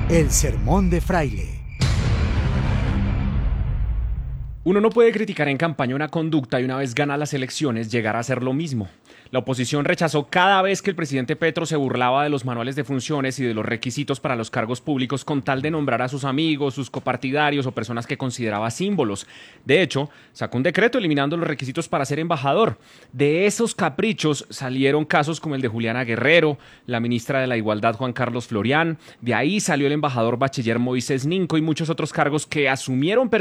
El sermón de Fraile. Uno no puede criticar en campaña una conducta y una vez gana las elecciones llegar a hacer lo mismo. La oposición rechazó cada vez que el presidente Petro se burlaba de los manuales de funciones y de los requisitos para los cargos públicos con tal de nombrar a sus amigos, sus copartidarios o personas que consideraba símbolos. De hecho, sacó un decreto eliminando los requisitos para ser embajador. De esos caprichos salieron casos como el de Juliana Guerrero, la ministra de la Igualdad Juan Carlos Florián, de ahí salió el embajador bachiller Moisés Ninco y muchos otros cargos que asumieron